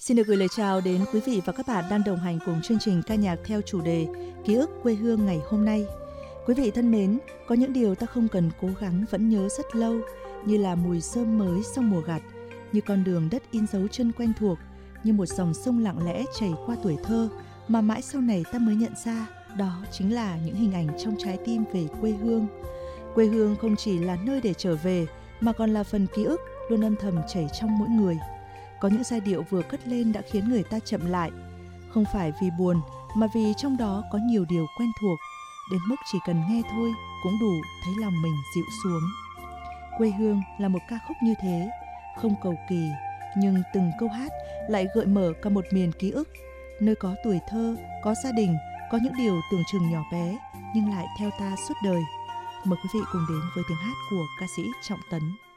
Xin được gửi lời chào đến quý vị và các bạn đang đồng hành cùng chương trình ca nhạc theo chủ đề Ký ức quê hương ngày hôm nay. Quý vị thân mến, có những điều ta không cần cố gắng vẫn nhớ rất lâu, như là mùi rơm mới sau mùa gặt, như con đường đất in dấu chân quen thuộc, như một dòng sông lặng lẽ chảy qua tuổi thơ mà mãi sau này ta mới nhận ra đó chính là những hình ảnh trong trái tim về quê hương. Quê hương không chỉ là nơi để trở về mà còn là phần ký ức luôn âm thầm chảy trong mỗi người. Có những giai điệu vừa cất lên đã khiến người ta chậm lại, không phải vì buồn mà vì trong đó có nhiều điều quen thuộc, đến mức chỉ cần nghe thôi cũng đủ thấy lòng mình dịu xuống. Quê hương là một ca khúc như thế, không cầu kỳ, nhưng từng câu hát lại gợi mở cả một miền ký ức, nơi có tuổi thơ, có gia đình, có những điều tưởng chừng nhỏ bé nhưng lại theo ta suốt đời. Mời quý vị cùng đến với tiếng hát của ca sĩ Trọng Tấn.